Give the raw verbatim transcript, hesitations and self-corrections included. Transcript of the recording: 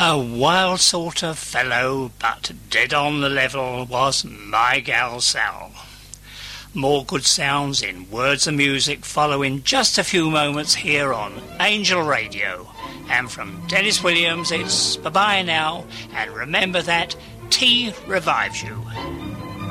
A wild sort of fellow, but dead on the level, was my gal Sal. More good sounds in words and music follow in just a few moments here on Angel Radio. And from Dennis Williams, it's bye-bye now, and remember that tea revives you.